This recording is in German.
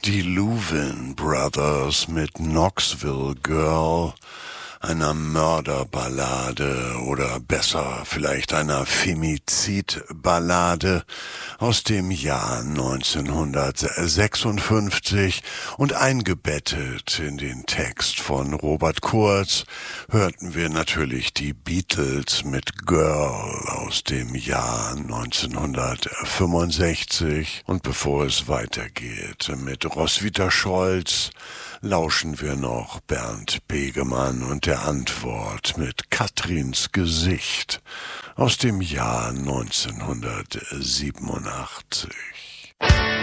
Die Louvin Brothers mit Knoxville Girl, einer Mörderballade oder besser vielleicht einer Femizidballade aus dem Jahr 1956 und eingebettet in den Text von Robert Kurz hörten wir natürlich die Beatles mit Girl aus dem Jahr 1965 und bevor es weitergeht mit Roswitha Scholz, lauschen wir noch Bernd Begemann und der Antwort mit Katrins Gesicht aus dem Jahr 1987.